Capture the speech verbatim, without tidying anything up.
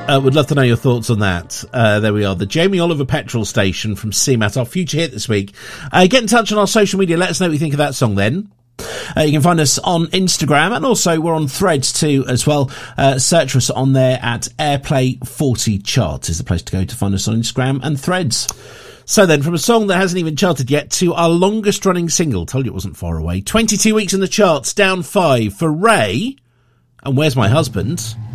Uh, would love to know your thoughts on that. Uh, there we are. The Jamie Oliver petrol station from C M A T, our future hit this week. Uh, get in touch on our social media. Let us know what you think of that song then. Uh, you can find us on Instagram, and also we're on Threads too as well. Uh, search for us on there at Airplay forty Charts is the place to go to find us on Instagram and Threads. So then, from a song that hasn't even charted yet to our longest running single, told you it wasn't far away, twenty-two weeks in the charts, down five for Ray, and Where's My Husband?